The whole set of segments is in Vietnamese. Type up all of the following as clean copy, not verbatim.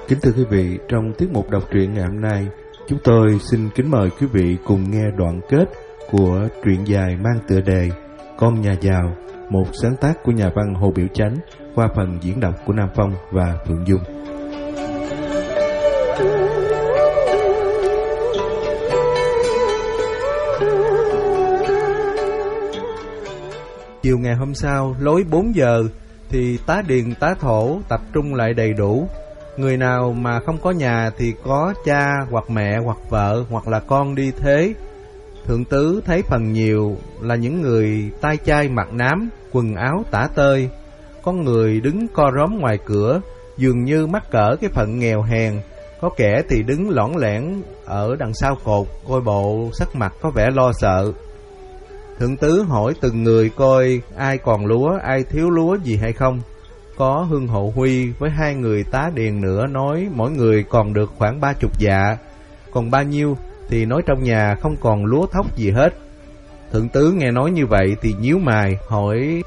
Kính thưa quý vị, trong tiết mục đọc truyện ngày hôm nay, chúng tôi xin kính mời quý vị cùng nghe đoạn kết của truyện dài mang tựa đề Con Nhà Giàu, một sáng tác của nhà văn Hồ Biểu Chánh qua phần diễn đọc của Nam Phong và Phượng Dung. Chiều ngày hôm sau, lối 4 giờ, thì tá điền tá thổ tập trung lại đầy đủ. Người nào mà không có nhà thì có cha hoặc mẹ hoặc vợ hoặc là con đi thế. Thượng tứ thấy phần nhiều là những người tai chai mặt nám, quần áo tả tơi. Có người đứng co róm ngoài cửa, dường như mắc cỡ cái phận nghèo hèn. Có kẻ thì đứng lõng lẻn ở đằng sau cột, coi bộ sắc mặt có vẻ lo sợ. Thượng tứ hỏi từng người coi ai còn lúa, ai thiếu lúa gì hay không. Có Hương Hộ Huy với 2 người tá điền nữa nói mỗi người còn được khoảng 30 dạ. Còn bao nhiêu thì nói trong nhà không còn lúa thóc gì hết. Thượng tứ nghe nói như vậy thì nhíu mày hỏi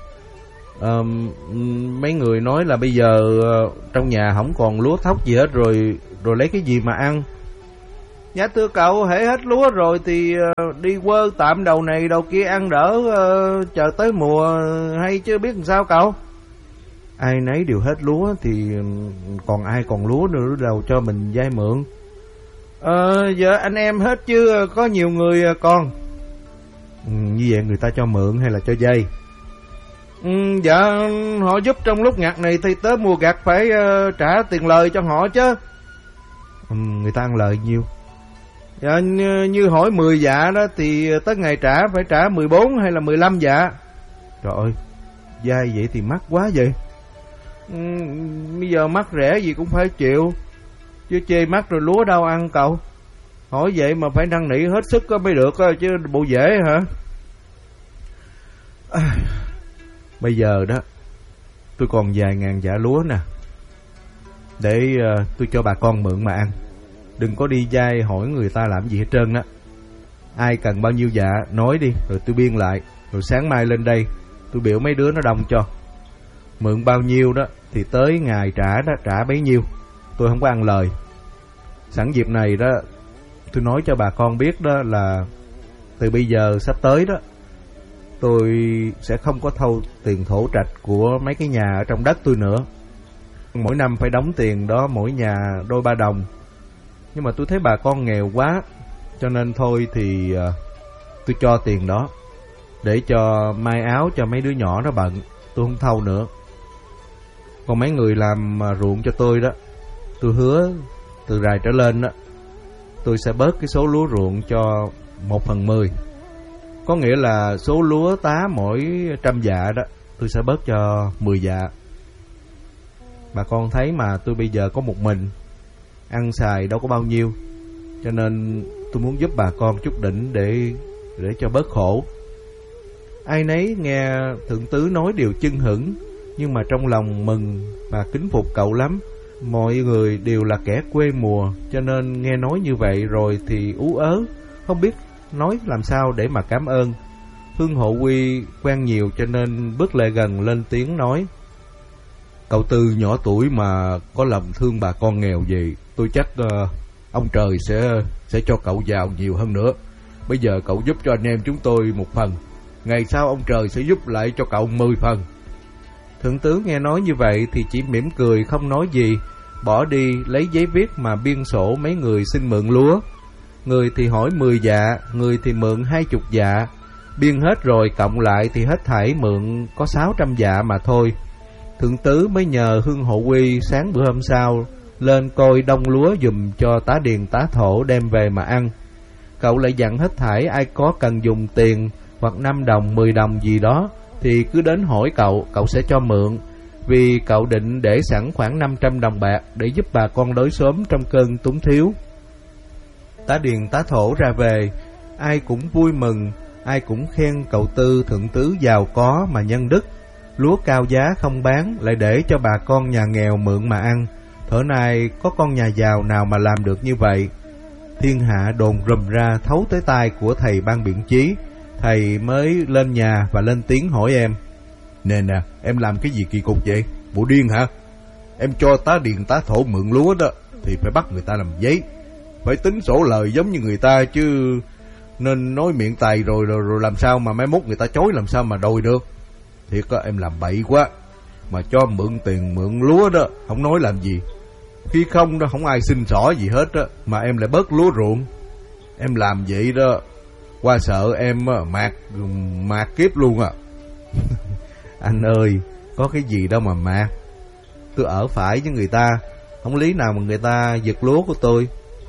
mấy người nói là bây giờ trong nhà không còn lúa thóc gì hết rồi lấy cái gì mà ăn? Dạ thưa cậu, hễ hết lúa rồi thì đi quơ tạm đầu này đầu kia ăn đỡ chờ tới mùa hay chứ biết làm sao cậu. Ai nấy đều hết lúa thì còn ai còn lúa nữa đâu cho mình vay mượn. Dạ anh em hết chứ có nhiều người còn. Như vậy người ta cho mượn hay là cho vay? Dạ họ giúp trong lúc ngặt này thì tới mùa gặt phải trả tiền lời cho họ chứ. Người ta ăn lời nhiêu? Dạ, như hỏi 10 dạ đó thì tới ngày trả phải trả 14 hay là 15 dạ. Trời ơi, vay vậy thì mắc quá vậy. Bây giờ mắc rẻ gì cũng phải chịu, chứ chê mắc rồi lúa đâu ăn cậu. Hỏi vậy mà phải năn nỉ hết sức mới được chứ bộ dễ hả? Bây giờ đó tôi còn vài ngàn dạ lúa nè, để tôi cho bà con mượn mà ăn. Đừng có đi vay hỏi người ta làm gì hết trơn á. Ai cần bao nhiêu dạ nói đi, rồi tôi biên lại, rồi sáng mai lên đây tôi biểu mấy đứa nó đông cho. Mượn bao nhiêu đó thì tới ngày trả đó trả bấy nhiêu. Tôi không có ăn lời. Sẵn dịp này đó tôi nói cho bà con biết đó là từ bây giờ sắp tới đó tôi sẽ không có thâu tiền thổ trạch của mấy cái nhà ở trong đất tôi nữa. Mỗi năm phải đóng tiền đó mỗi nhà đôi 3 đồng. Nhưng mà tôi thấy bà con nghèo quá, cho nên thôi thì tôi cho tiền đó để cho may áo cho mấy đứa nhỏ nó bận. Tôi không thâu nữa. Còn mấy người làm ruộng cho tôi đó, tôi hứa từ rày trở lên đó tôi sẽ bớt cái số lúa ruộng cho 1/10. Có nghĩa là số lúa tá mỗi 100 dạ đó tôi sẽ bớt cho 10 dạ. Bà con thấy mà tôi bây giờ có một mình, ăn xài đâu có bao nhiêu, cho nên tôi muốn giúp bà con chút đỉnh để cho bớt khổ. Ai nấy nghe thượng tứ nói đều chưng hửng, nhưng mà trong lòng mừng và kính phục cậu lắm. Mọi người đều là kẻ quê mùa, cho nên nghe nói như vậy rồi thì ú ớ, không biết nói làm sao để mà cảm ơn. Hương Hộ Huy quen nhiều cho nên bước lại gần lên tiếng nói: Cậu Tư nhỏ tuổi mà có lòng thương bà con nghèo gì, tôi chắc ông trời sẽ cho cậu giàu nhiều hơn nữa. Bây giờ cậu giúp cho anh em chúng tôi 1 phần, ngày sau ông trời sẽ giúp lại cho cậu 10 phần. Thượng tướng nghe nói như vậy thì chỉ mỉm cười không nói gì, bỏ đi lấy giấy viết mà biên sổ mấy người xin mượn lúa. Người thì hỏi 10 dạ, người thì mượn 20 dạ. Biên hết rồi cộng lại thì hết thảy mượn có 600 dạ mà thôi. Thượng tứ mới nhờ Hương Hộ Huy sáng bữa hôm sau lên coi đông lúa giùm cho tá điền tá thổ đem về mà ăn. Cậu lại dặn hết thảy ai có cần dùng tiền hoặc 5 đồng 10 đồng gì đó thì cứ đến hỏi cậu sẽ cho mượn. Vì cậu định để sẵn khoảng 500 đồng bạc để giúp bà con lối xóm trong cơn túng thiếu. Tá điền tá thổ ra về, ai cũng vui mừng, ai cũng khen cậu Tư thượng tứ giàu có mà nhân đức. Lúa cao giá không bán, lại để cho bà con nhà nghèo mượn mà ăn. Thở nay có con nhà giàu nào mà làm được như vậy. Thiên hạ đồn rùm ra thấu tới tai của thầy ban biện chí. Thầy mới lên nhà và lên tiếng hỏi em: Nè, em làm cái gì kỳ cục vậy? Bộ điên hả? Em cho tá điền tá thổ mượn lúa đó thì phải bắt người ta làm giấy, phải tính sổ lời giống như người ta chứ. Nên nói miệng tài rồi làm sao mà mai mốt người ta chối làm sao mà đòi được. Thiệt á, em làm bậy quá. Mà cho mượn tiền mượn lúa đó không nói làm gì, khi không đó không ai xin xỏ gì hết á, mà em lại bớt lúa ruộng. Em làm vậy đó, qua sợ em mạt kiếp luôn à. Anh ơi, có cái gì đâu mà mạt. Tôi ở phải với người ta, không lý nào mà người ta giật lúa của tôi.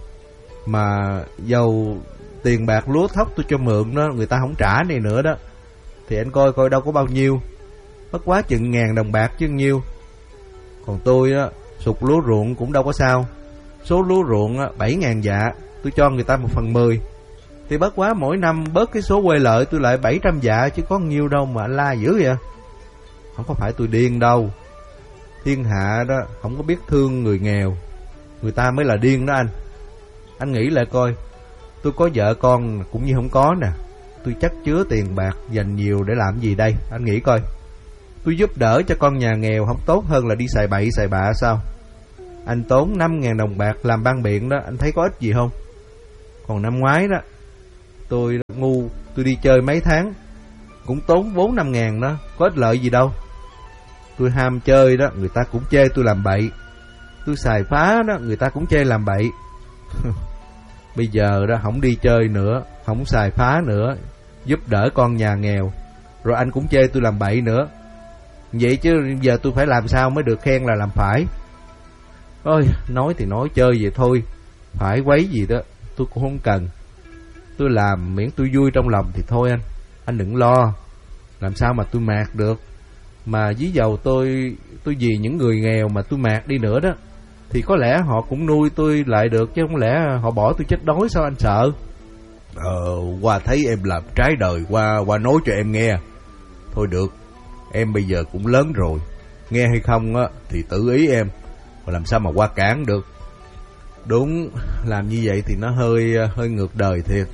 Mà dầu tiền bạc lúa thóc tôi cho mượn đó, người ta không trả này nữa đó, thì anh coi coi đâu có bao nhiêu. Bất quá chừng 1.000 đồng bạc chứ nhiêu. Còn tôi á, sụt lúa ruộng cũng đâu có sao. Số lúa ruộng 7.000 dạ, tôi cho người ta 1/10. Thì bất quá mỗi năm bớt cái số quê lợi tôi lại 700 dạ, chứ có nhiêu đâu mà anh la dữ vậy. Không có phải tôi điên đâu. Thiên hạ đó không có biết thương người nghèo, người ta mới là điên đó anh. Anh nghĩ lại coi, tôi có vợ con cũng như không có nè. Tôi chắc chứa tiền bạc dành nhiều để làm gì đây? Anh nghĩ coi, tôi giúp đỡ cho con nhà nghèo không tốt hơn là đi xài bậy xài bạ sao? Anh tốn 5.000 đồng bạc làm ban biện đó, anh thấy có ích gì không? Còn năm ngoái đó, tôi ngu, tôi đi chơi mấy tháng cũng tốn 4-5 ngàn đó, có ích lợi gì đâu. Tôi ham chơi đó, người ta cũng chê tôi làm bậy. Tôi xài phá đó, người ta cũng chê làm bậy. Bây giờ đó không đi chơi nữa, không xài phá nữa, giúp đỡ con nhà nghèo, rồi anh cũng chê tôi làm bậy nữa. Vậy chứ giờ tôi phải làm sao mới được khen là làm phải? Ôi, nói thì nói chơi vậy thôi, phải quấy gì đó tôi cũng không cần. Tôi làm miễn tôi vui trong lòng thì thôi anh đừng lo. Làm sao mà tôi mạt được. Mà ví dầu tôi vì những người nghèo mà tôi mạt đi nữa đó, thì có lẽ họ cũng nuôi tôi lại được, chứ không lẽ họ bỏ tôi chết đói sao anh sợ? Qua thấy em làm trái đời, qua nói cho em nghe. Thôi được, em bây giờ cũng lớn rồi, nghe hay không á thì tự ý em, mà làm sao mà qua cản được. Đúng, làm như vậy thì nó hơi ngược đời thiệt.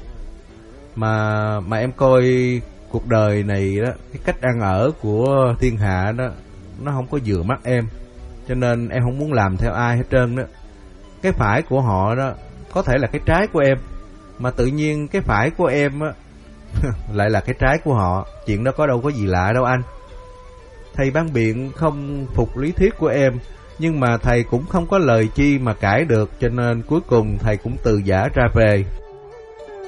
Mà em coi cuộc đời này đó, cái cách ăn ở của thiên hạ đó, nó không có vừa mắt em, cho nên em không muốn làm theo ai hết trơn đó. Cái phải của họ đó có thể là cái trái của em, mà tự nhiên cái phải của em á lại là cái trái của họ. Chuyện đó có đâu có gì lạ đâu anh. Thầy ban biện không phục lý thuyết của em, nhưng mà thầy cũng không có lời chi mà cãi được, cho nên cuối cùng thầy cũng từ giã ra về.